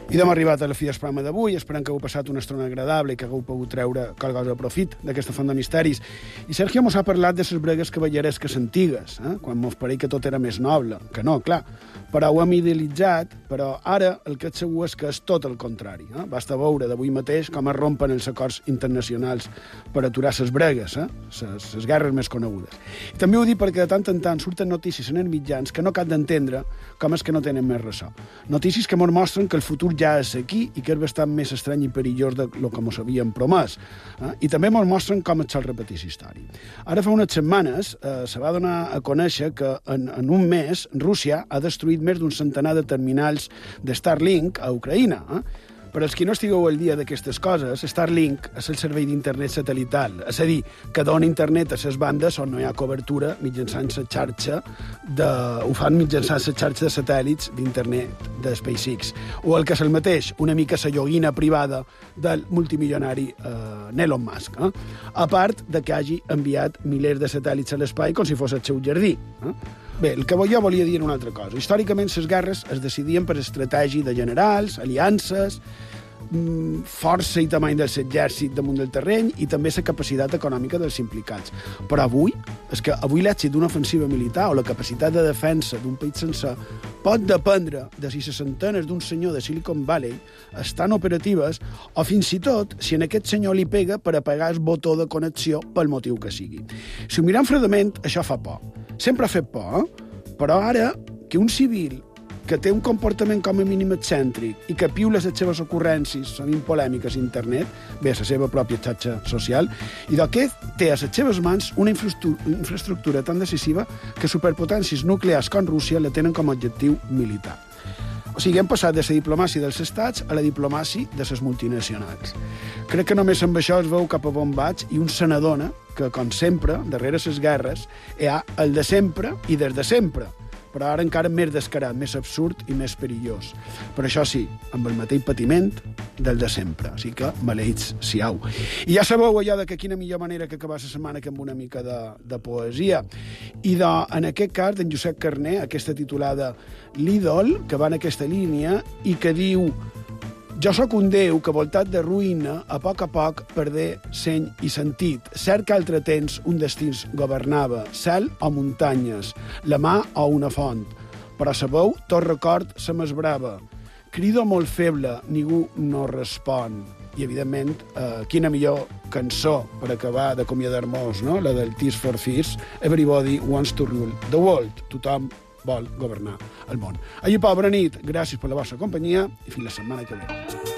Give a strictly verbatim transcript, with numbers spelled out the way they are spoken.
I d'hem arribat a la fi del programa d'avui. Esperem que heu passat una estona agradable i que hagueu pogut treure qualque cosa de profit d'aquesta font de misteris. I Sergio mos ha parlat de les bregues cavalleresques antigues, eh? Quan mos pareix que tot era més noble. Que no, clar. Però ho hem idealitzat, però ara el que és segur és que és tot el contrari. Eh? Basta veure d'avui mateix com es rompen els acords internacionals per aturar les bregues, eh? les guerres més conegudes. I també ho dic perquè de tant en tant surten notícies en els mitjans que no cal d'entendre com és que no tenen més ressò. Notícies que ens mostren que el futur ja és aquí i que és bastant més estrany i perillós del que ens havíem promès. Eh? I també ens mostren com es sol repetir la història. Ara fa unes setmanes eh, se va donar a conèixer que en, en un mes Rússia ha destruït més d'un centenar de terminals de Starlink a Ucraïna. Eh? Per als qui no estigueu al dia d'aquestes coses, Starlink és el servei d'internet satelital, és a dir, que dona internet a les bandes on no hi ha cobertura mitjançant la xarxa de... ho fan mitjançant la xarxa de satèl·lits d'internet de SpaceX, o el que és el mateix, una mica la joguina privada del multimilionari eh, Elon Musk, eh? A part de que hagi enviat milers de satèl·lits a l'espai com si fos el seu jardí. Eh? Bé, el que jo volia dir una altra cosa. Històricament, les guerres es decidien per estratègia de generals, aliances, força i tamany del exèrcit damunt del terreny i també la capacitat econòmica dels implicats. Però avui, és que avui l'èxit d'una ofensiva militar o la capacitat de defensa d'un país sencer pot dependre de si les antenes d'un senyor de Silicon Valley estan operatives o fins i tot si en aquest senyor li pega per apagar el botó de connexió pel motiu que sigui. Si ho mirem fredament, això fa por. Sempre ha fet por, eh? Però ara que un civil que té un comportament com a mínim excèntric i que piula les seves ocurrències, sovint polèmiques a internet, bé, a la seva pròpia xarxa social, i d'aquest té a les seves mans una infraestructura tan decisiva que superpotències nuclears com Rússia la tenen com a objectiu militar. O sigui, hem passat de la diplomàcia dels estats a la diplomàcia de les multinacionals. Crec que només amb això es veu cap a on vaig i un se n'adona que, com sempre, darrere les guerres, hi ha el de sempre i des de sempre, però ara encara més descarat, més absurd i més perillós. Per això sí, amb el mateix patiment del de sempre. Així que, maleïts siau. I ja sabeu allò de que quina millor manera que acabar la setmana que amb una mica de, de poesia. I de, en aquest cas, d'en Josep Carner, aquesta titulada L'ídol, que va en aquesta línia i que diu: jo sóc un déu que, voltat de ruïna, a poc a poc perdé seny i sentit. Cert que altre temps un destins governava, cel o muntanyes, la mà o una font. Però sabeu, tot record se m'esbrava. Crido molt feble, ningú no respon. I, evidentment, eh, quina millor cançó per acabar d'acomiadar-nos, no? La del Tears for Fears, Everybody Wants to Rule the World. Tothom vol governar el món. Allí, pobra nit, gràcies per la vostra companyia i fins la setmana que ve.